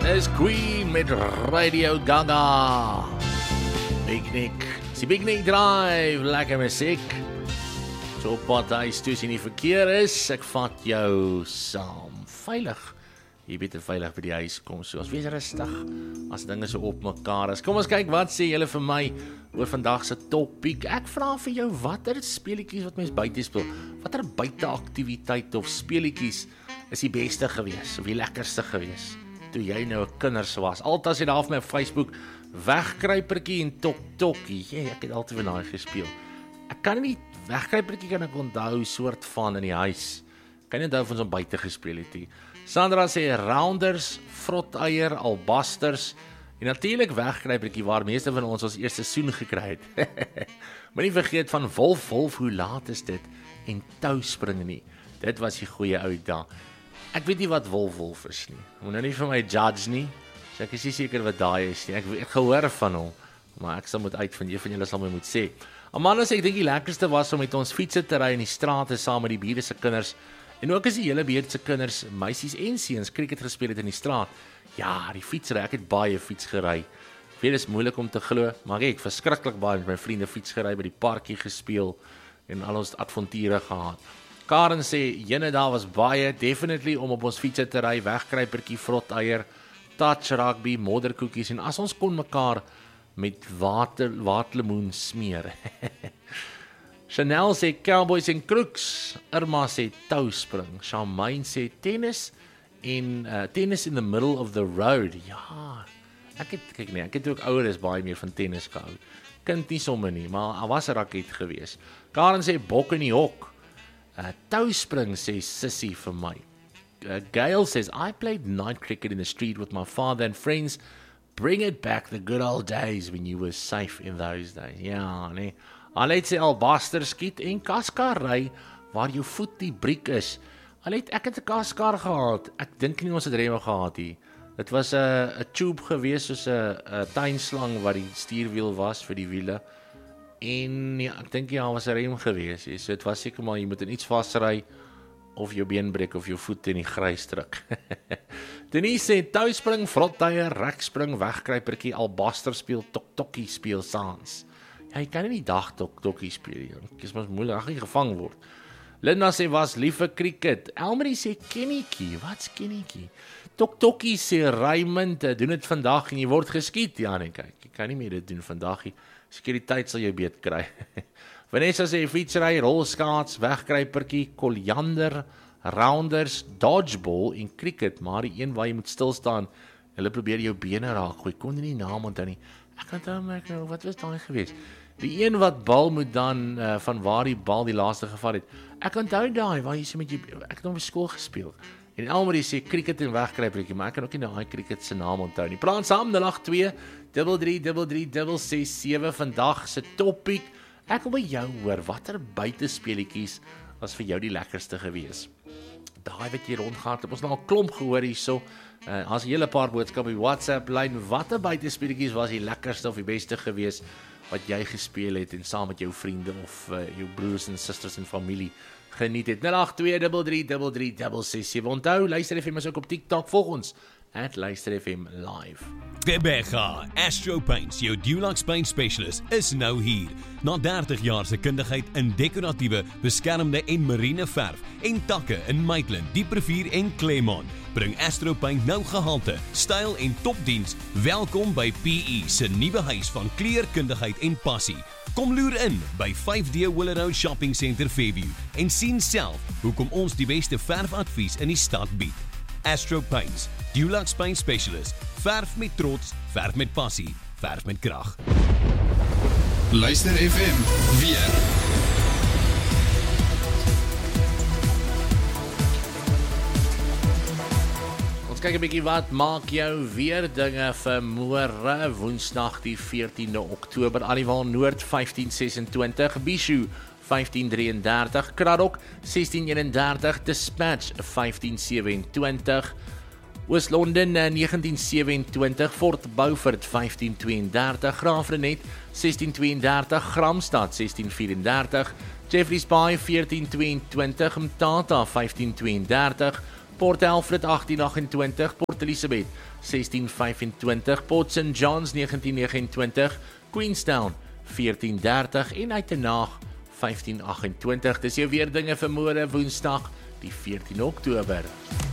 is Queen met Radio Gaga. Big Nick. Dis die Big Nick Drive. Lekker musiek. So pad huis toe as jy nie verkeer is. Ek vat jou saam. Veilig. Jy beter veilig by die huis kom. So as wees rustig. As dinge so op mekaar is. Kom ons kyk wat sê julle vir my oor vandag se topiek. Ek vra vir jou watter speletjies wat mens buite speel. Watter buiteaktiwiteit of speletjies is die beste gewees of die lekkerste gewees toe jy nou 'n kinders was. Altyd sê daar vir my op Facebook wegkruipertjie en tokkie. Ek het altyd van daai gespeel. Ek kan nie wegkruipertjie kan ek onthou soort van in die huis. Kan nie onthou van so buite gespeel het nie. Sandra sê rounders, vroteier, albasters en natuurlik wegkruipertjie waar meeste van ons eerste seisoen gekry het. Moenie vergeet van wolf, hoe laat is dit? En touspring nie. Dit was die goeie ou dae. Ek weet nie wat wolf is nie. Moet nou nie vir my judge nie. So ek is nie seker wat daai is nie. Ek het gehoor van hom, maar ek sal moet uitvind. Een van julle sal my moet sê. Amanda sê ek dink die lekkerste was om met ons fietsse te ry in die strate saam met die bure se kinders. En ook as die hele buurt se kinders, meisies en seuns cricket gespeel het in die straat. Ja, die fietsry, ek het baie fiets gery. Dit is moeilik om te glo, maar ek verskriklik baie met my vriende fiets gery, by die parkie gespeel en al ons avonture gehad. Karen sê, jene daar was baie, definitely om op ons fietsse te ry, wegkruipertjie, vroteier, touch rugby, modderkoekies, en as ons kon mekaar met waterlemoen smeer. Chanel sê, cowboys en crooks, Irma sê, touspring, Charmaine sê, tennis, en tennis in the middle of the road, ja, ek het ook ouer is baie meer van tennis gehou, kind nie somme nie, maar al was 'n raket gewees. Karen sê, bok in die hok, touspring sê sissie vir my. Gail says, I played night cricket in the street with my father and friends. Bring it back the good old days when you were safe in those days. Ja, nee. Al het sy albaster skiet en kaskar ry waar jou voet die briek is. Ek het 'n kaskar gehad. Ek dink nie ons het remme gehad hier. Dit was 'n tube gewees soos 'n tuinslang wat die stuurwiel was vir die wiele. En ja, ek dink ja, was 'n rem gewees. So dit was seker maar jy moet in iets vasry of jou been breek of jou voet in die grys druk. Denise sê touspring, vroteier, rekspring, wegkruipertjie, albaster speel, tokkie speel saans. Ja, jy kan nie die dag tokkie speel. Dit is mos moeilik, as jy gevang word. Linda sê was lief vir cricket. Elmarie sê kennetjie. Wat's kennetjie? Tokkie sê Raymond, doen dit vandag en jy word geskiet. Ja nee, kyk, jy kan nie meer dit doen vandag nie. Sekuriteit sal jou beet kry. Vanessa sê fietsry, rolskaats, wegkruipertjie, koljander, rounders, dodgeball en cricket, maar die een waar jy moet stil staan, hulle probeer jou bene raak gooi. Kon nie die naam onthou nie. Ek kan onthou, wat was daai gewees? Die een wat bal moet dan van waar die bal die laaste geval het. Ek onthou daai waar jy so met jy ek het nog op skool gespeel. En Elmarie sê cricket en wegkruipertjie, maar ek kan ook nie daai cricket se naam onthou nie. Praat saam 082 333 vandag se topiek. Ek wil by jou hoor, watter buitespeletjies was vir jou die lekkerste gewees? Daai wat jy rondgaan, het ons nou al klomp gehoor hierso. As 'n hele paar boodskappe op die WhatsApp lyn, watter buitespeletjies was die lekkerste of die beste gewees wat jy gespeel het en saam met jou vriende of jou broers en susters en familie geniet het? 082 333 Onthou, Luister FM is ook op TikTok, volg ons @Luister FM live. Gqeberha Astro Paints, jou Dulux Paint Specialist, is nou hier. Na 30 jaar se kundigheid in dekoratiewe, beskermde en marine verf en takke in Maitland, Dieprevier en Claremont, bring Astro Paint nou gehalte, styl en topdiens. Welkom by PE se nuwe huis van kleurkundigheid en passie. Kom loer in by 5D Willow Shopping Centre Fairview en sien self hoekom ons die beste verfadvies in die stad bied. Astro Paints, Dulux Paint Specialist. Verf met trots, verf met passie, verf met krag. Luister FM weer. Ons kyk 'n bietjie wat maak jou weer dinge vir môre, Woensdag die 14de Oktober, Aliwal Noord 1526, Bishu 1533, Kraddock 1631, Dispatch 1527, Oos-London 1927, Fort Beaufort 1532, Graafrenet 1632, Gramstad 1634, Jeffreys Bay 1422, Mthatha 1532, Port Alfred 1828, Port Elizabeth 1625, Port St. John's 1929, Queenstown 1430 en Uitenhage 1528. Dis jou weer dinge vir môre Woensdag, die 14 Oktober.